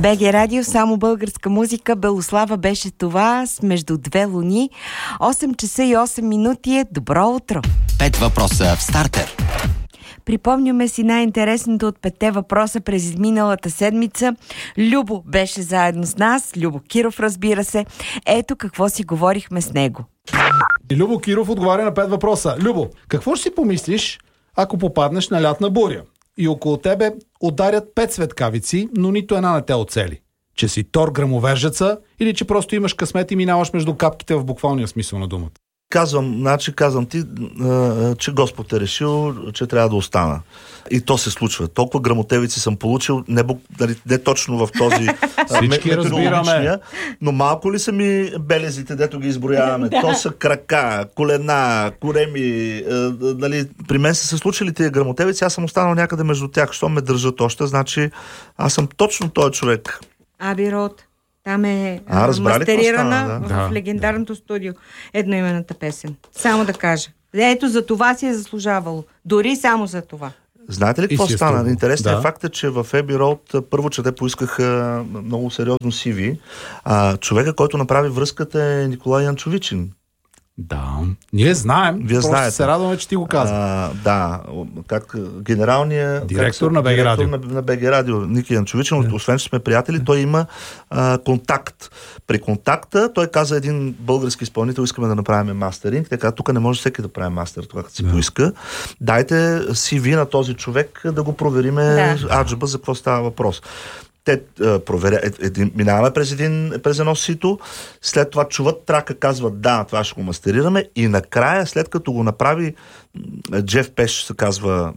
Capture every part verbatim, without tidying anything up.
БГ Радио, само българска музика. Белослава беше това с Между две луни. осем часа и осем минути е. Добро утро! Пет въпроса в стартер. Припомняме си най-интересното от петте въпроса през изминалата седмица. Любо беше заедно с нас. Любо Киров, разбира се. Ето какво си говорихме с него. Любо Киров отговаря на пет въпроса. Любо, какво ще си помислиш, ако попаднеш на лятна буря и около тебе ударят пет светкавици, но нито една не те оцели? Че си Тор грамовержеца или че просто имаш късмет и минаваш между капките в буквалния смисъл на думата? Казвам, значи казвам ти, а, че Господ е решил, че трябва да остана. И то се случва. Толкова грамотевици съм получил, не, не, не точно в този всички разбираме. Но малко ли са ми белезите, дето ги изброяваме? То са крака, колена, кореми. А, нали, при мен са се случили тия грамотевици, аз съм останал някъде между тях. Що ме държат още? Значи аз съм точно този човек. Аби Род. Там е а, мастерирана стана, да. да. в легендарното да. студио едноименната песен. Само да кажа. Ето за това си е заслужавало. Дори само за това. Знаете ли какво стана? Струва. Интересният да. факт е, че в Abbey Road първо, че те поискаха много сериозно си ви. А, човека, който направи връзката е Николай Янчовичин. Да, ние знаем. Вие просто знаете. се радваме, че ти го казваш. А, да, как генералният директор как, на БГ Радио. На, на БГ Радио, Ники Янчовичин, yeah. освен че сме приятели, той има а, контакт. При контакта той каза един български изпълнител, искаме да направим мастеринг, така тук не може всеки да прави мастер, това като си yeah. поиска. Дайте си ви на този човек да го провериме yeah. аджаба за какво става въпрос. Те а, проверя, е, е, минаваме през, един, през едно сито, след това чуват трака, казват да, това ще го мастерираме и накрая, след като го направи Джеф Пеш, се казва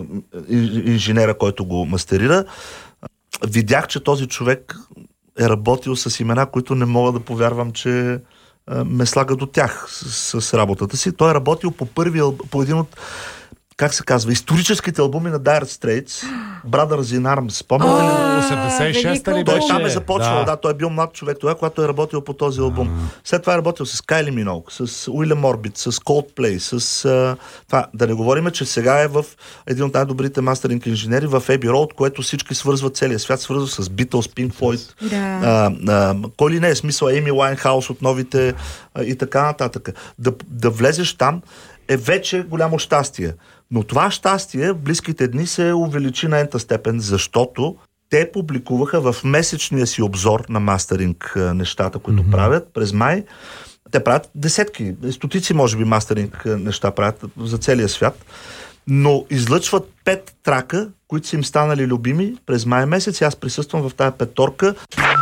инженера, който го мастерира, видях, че този човек е работил с имена, които не мога да повярвам, че а, ме слага до тях с, с работата си. Той е работил по първи, по един от как се казва, историческите албуми на Dire Straits, Brothers in Arms. Спомняте ли? осемдесет и шеста ли Той беше? там е започвал, да. да, той е бил млад човек, това, когато е работил по този албум. А. След това е работил с Кайли Миноуг, с Уилям Орбит, с Coldplay, с а, това. Да не говорим, че сега е в един от най-добрите мастеринг инженери в Abbey Road, което всички свързват, целия свят свързва с Beatles, Pink Floyd. Да. А, а, кой ли не е смисъл, Еми Уайнхаус от новите а, и така нататък. Да, да влезеш там е вече голямо щастие. Но това щастие в близките дни се увеличи на ента степен, защото те публикуваха в месечния си обзор на мастеринг нещата, които mm-hmm. правят през май. Те правят десетки, стотици може би мастеринг неща правят за целия свят, но излъчват пет трака, които са им станали любими през май месец. Аз присъствам в тая петорка.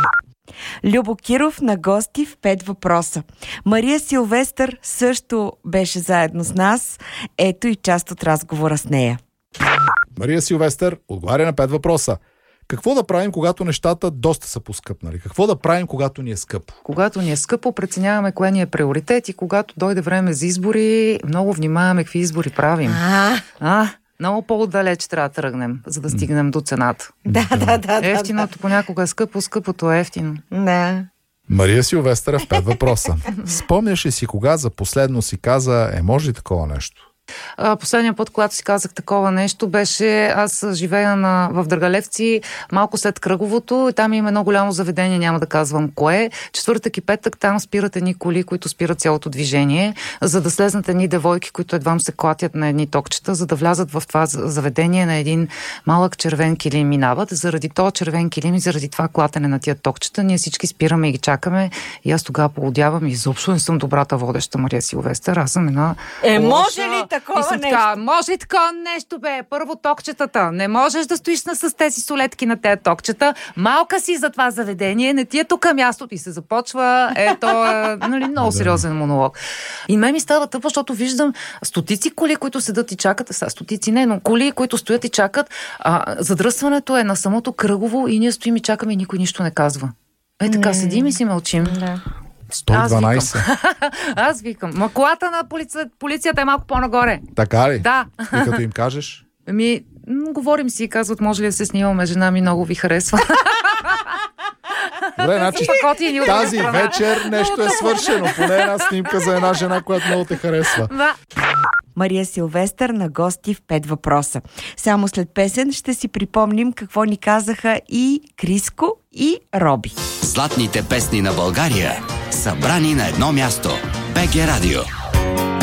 Любо Киров на гости в пет въпроса. Мария Силвестър също беше заедно с нас. Ето и част от разговора с нея. Мария Силвестър отговаря на пет въпроса. Какво да правим, когато нещата доста са поскъпнали? Какво да правим, когато ни е скъпо? Когато ни е скъпо, преценяваме кое ни е приоритет и когато дойде време за избори, много внимаваме какви избори правим. А, а много по-отдалеч трябва да тръгнем, за да стигнем до цената. Да, да, да. Ефтиното да, да. понякога е скъпо, скъпото е ефтино. Да. Мария Силвестър в пет въпроса. Спомняш ли си кога за последно си каза, е може ли такова нещо? Последния път, когато си казах такова нещо, беше, аз живея на, в Драгалевци, малко след Кръговото, и там има едно голямо заведение, няма да казвам кое. Четвъртък и петък там спират едни коли, които спират цялото движение, за да слезнат едни девойки, които едвам се клатят на едни токчета, за да влязат в това заведение на един малък червен килим минават. Заради този червен килим и заради това клатене на тия токчета, ние всички спираме и ги чакаме. И аз тогава поудявам и изобщо не съм добрата водеща Мария Силвестър. Аз съм една... Е, лоша... може ли такова нещо? Така, може и такова нещо, бе. Първо токчетата. Не можеш да стоиш на, с тези солетки на тези токчета. Малка си за това заведение. Не ти е тук мястото и се започва. Ето, е, нали, много сериозен монолог. И мен ми става тъпо, защото виждам стотици коли, които седат и чакат. Са стотици не, но коли, които стоят и чакат. А, задръстването е на самото Кръгово и ние стоим и чакаме и никой нищо не казва. Е, така не. Седим и си мълчим. Да. сто и дванайсет. Аз викам. Аз викам. Ма колата на полиция, полицията е малко по-нагоре. Така ли? Да. И като им кажеш? Ами, м- говорим си и казват, може ли да се снимаме, жена ми много ви харесва. Добре, значи тази вечер нещо е свършено. Поне една снимка за една жена, която много те харесва. Да. Мария Силвестър на гости в пет въпроса. Само след песен ще си припомним какво ни казаха и Криско, и Роби. Златните песни на България, събрани на едно място. БГ Радио.